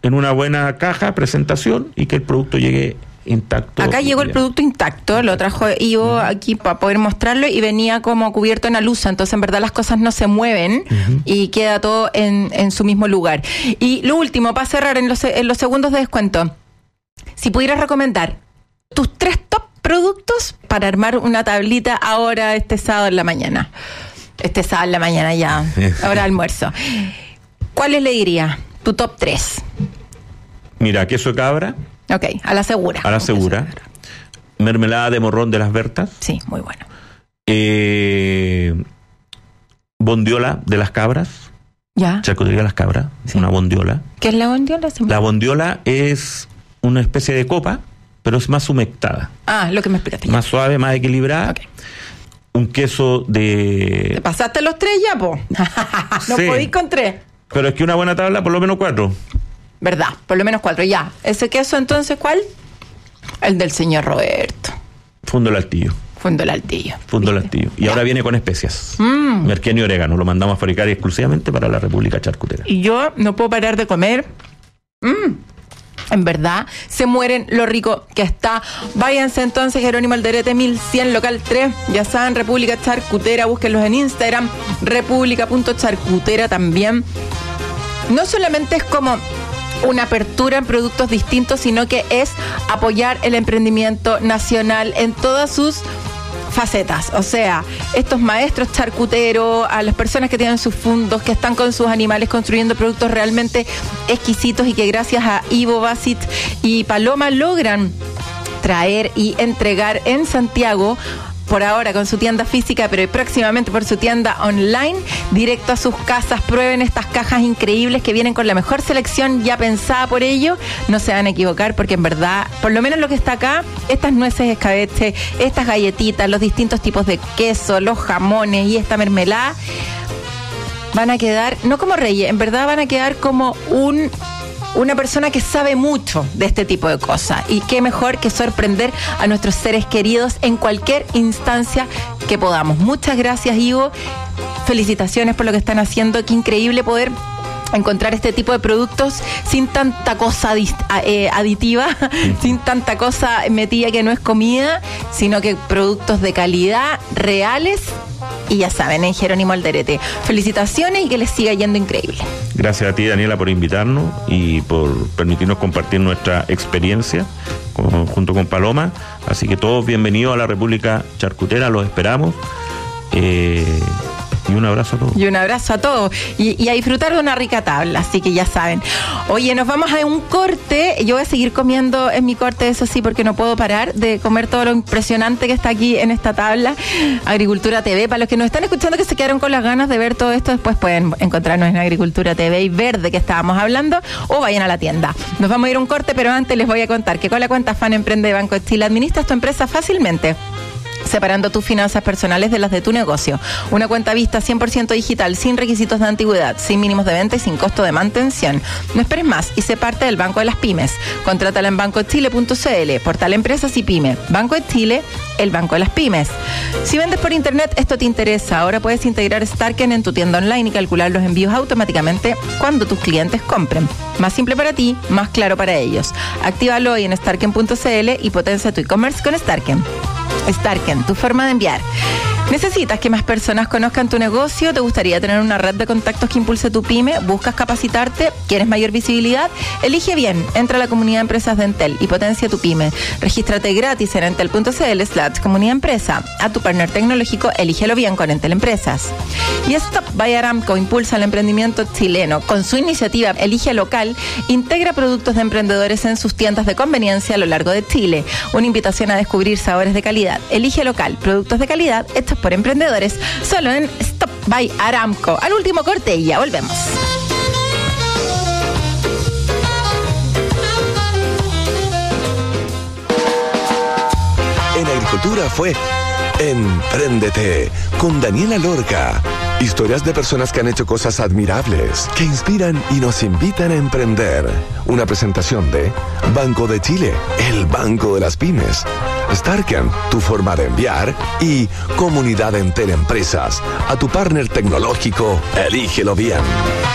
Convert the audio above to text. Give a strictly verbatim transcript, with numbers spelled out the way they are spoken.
en una buena caja, presentación, y que el producto llegue intacto. Acá llegó el producto intacto, lo trajo Ivo uh-huh. aquí para poder mostrarlo y venía como cubierto en alusa, entonces en verdad las cosas no se mueven uh-huh. y queda todo en, en su mismo lugar. Y lo último, para cerrar en los, en los segundos de descuento, si pudieras recomendar tus tres top productos para armar una tablita ahora este sábado en la mañana. Este sábado en la mañana ya, ahora almuerzo. ¿Cuáles le diría? Tu top tres. Mira, queso de cabra. Ok, a la segura. A la segura. Mermelada de morrón de las Bertas. Sí, muy bueno. Eh, bondiola de las cabras. Ya. Charcutería de las cabras. Sí. Una bondiola. ¿Qué es la bondiola? La bondiola es una especie de copa, pero es más humectada. Ah, lo que me explicaste. Más suave, más equilibrada. Okay. Un queso de... ¿Te pasaste los tres ya, po? No sí. podís con tres. Pero es que una buena tabla, por lo menos cuatro. ¿Verdad? Por lo menos cuatro, ya. ¿Ese queso entonces cuál? El del señor Roberto. Fundo el Altillo. Fundo el Altillo. Fundo el Altillo. Y ya. Ahora viene con especias. Mm. Merquén y orégano. Lo mandamos a fabricar exclusivamente para la República Charcutera. Y yo no puedo parar de comer. Mm. En verdad, se mueren lo rico que está. Váyanse entonces, Jerónimo Alderete, mil cien, local tres. Ya saben, República Charcutera. Búsquenlos en Instagram, república punto charcutera también. No solamente es como una apertura en productos distintos, sino que es apoyar el emprendimiento nacional en todas sus facetas. O sea, estos maestros charcuteros, a las personas que tienen sus fundos, que están con sus animales construyendo productos realmente exquisitos y que gracias a Ivo Basit y Paloma logran traer y entregar en Santiago, por ahora con su tienda física, pero próximamente por su tienda online, directo a sus casas. Prueben estas cajas increíbles que vienen con la mejor selección ya pensada por ello. No se van a equivocar porque en verdad, por lo menos lo que está acá, estas nueces escabeche, estas galletitas, los distintos tipos de queso, los jamones y esta mermelada, van a quedar, no como reyes, en verdad van a quedar como un... una persona que sabe mucho de este tipo de cosas. Y qué mejor que sorprender a nuestros seres queridos en cualquier instancia que podamos. Muchas gracias, Ivo. Felicitaciones por lo que están haciendo. Qué increíble poder encontrar este tipo de productos sin tanta cosa eh, aditiva, sin tanta cosa metida que no es comida, sino que productos de calidad, reales. Y ya saben, en Jerónimo Alderete. Felicitaciones y que les siga yendo increíble. Gracias a ti, Daniela, por invitarnos y por permitirnos compartir nuestra experiencia con, junto con Paloma. Así que todos bienvenidos a la República Charcutera, los esperamos. Eh, y un abrazo a todos. Y un abrazo a todos. Y, y a disfrutar de una rica tabla, así que ya saben. Oye, nos vamos a un corte. Yo voy a seguir comiendo en mi corte, eso sí, porque no puedo parar de comer todo lo impresionante que está aquí en esta tabla. Agricultura T V. Para los que nos están escuchando, que se quedaron con las ganas de ver todo esto, después pueden encontrarnos en Agricultura T V y ver de qué estábamos hablando, o vayan a la tienda. Nos vamos a ir a un corte, pero antes les voy a contar que con la cuenta Fan Emprende de Banco de Chile administras tu empresa fácilmente, separando tus finanzas personales de las de tu negocio. Una cuenta vista cien por ciento digital, sin requisitos de antigüedad, sin mínimos de venta y sin costo de mantención. No esperes más y sé parte del Banco de las Pymes. Contrátala en banco de chile punto c l, portal Empresas y Pyme. Banco de Chile, el Banco de las Pymes. Si vendes por internet, esto te interesa. Ahora puedes integrar Starken en tu tienda online y calcular los envíos automáticamente cuando tus clientes compren. Más simple para ti, más claro para ellos. Actívalo hoy en starken punto c l y potencia tu e-commerce con Starken. Starken, tu forma de enviar. ¿Necesitas que más personas conozcan tu negocio? ¿Te gustaría tener una red de contactos que impulse tu pyme? ¿Buscas capacitarte? ¿Quieres mayor visibilidad? Elige bien. Entra a la comunidad de empresas de Entel y potencia tu pyme. Regístrate gratis en entel punto c l slash comunidad empresa. A tu partner tecnológico, elígelo bien con Entel Empresas. Y Stop by Aramco impulsa el emprendimiento chileno. Con su iniciativa Elige Local, integra productos de emprendedores en sus tiendas de conveniencia a lo largo de Chile. Una invitación a descubrir sabores de calidad. Elige Local, productos de calidad hechos por emprendedores, solo en Stop by Aramco. Al último corte y ya volvemos. En Agricultura fue Empréndete con Daniela Lorca. Historias de personas que han hecho cosas admirables, que inspiran y nos invitan a emprender. Una presentación de Banco de Chile, el banco de las pymes. Starken, tu forma de enviar. Y Comunidad Entel Empresas, a tu partner tecnológico, elígelo bien.